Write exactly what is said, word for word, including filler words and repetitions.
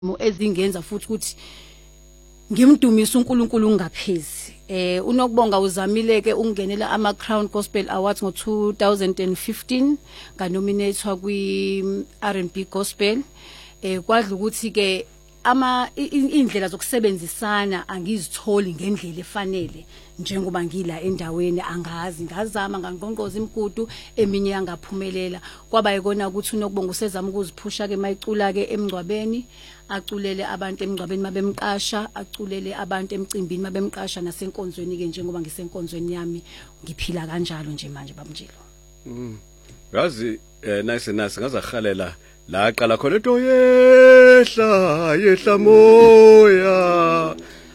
ezingenza futhi ukuthi ngimdumisa uNkulunkulu ungaphezi. Eh unokubonga uzamile ke ukungenela ama Crown Gospel Awards ngo two thousand fifteen ka nominatewa kwi R and B Gospel. Eh kwadla ukuthi ke ama indlela zokusebenzisana angizitholi ngendlela efanele njengoba ngila endaweni angazi ngazama ngangqonqoza imigudu eminye yangaphumelela kwaba yikona ukuthi unokubonga usezama ukuziphusha ke mayicula ke emgcwabeni aculele abantu emgcwabeni mabemqasha aculele abantu emcimbini mabemqasha nasenkonzweni ke njengoba ngisenkonzweni yami ngiphila kanjalo nje manje babumjilo. Mhm. Yazi eh nice nice ngazahalela la qala khona into yehla yehla moya